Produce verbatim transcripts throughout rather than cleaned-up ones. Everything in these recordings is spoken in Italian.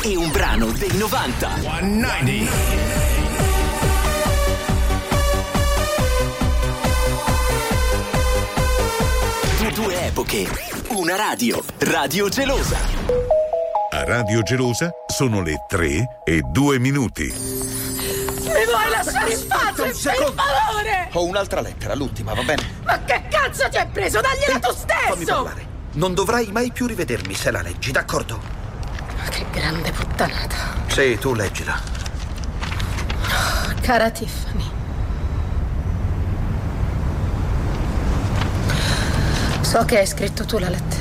e un brano dei novanta. centonovanta. Due epoche, una radio, Radio Gelosa. A Radio Gelosa sono le tre e due minuti. Mi vuoi lasciare in pace, per favore? Ho un'altra lettera, l'ultima, va bene? Ma che cazzo ti hai preso? Dagliela tu stesso! Fammi parlare. Non dovrai mai più rivedermi se la leggi, d'accordo? Ma che grande puttanata. Sì, tu leggila. Oh, cara Tiffany. So che hai scritto tu la lettera.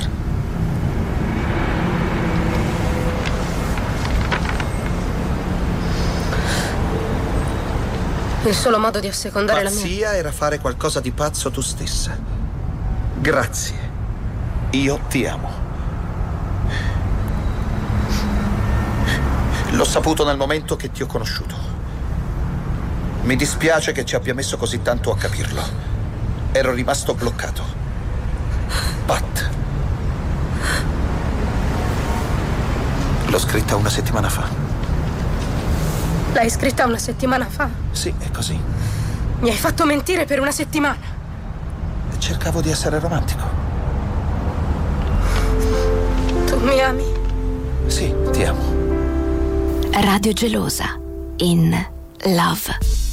Il solo modo di assecondare la mia... Pazzia era fare qualcosa di pazzo tu stessa. Grazie. Io ti amo. L'ho saputo nel momento che ti ho conosciuto. Mi dispiace che ci abbia messo così tanto a capirlo. Ero rimasto bloccato. Pat. L'ho scritta una settimana fa. L'hai scritta una settimana fa? Sì, è così. Mi hai fatto mentire per una settimana. Cercavo di essere romantico. Tu mi ami? Sì, ti amo. Radio Gelosa, in Love.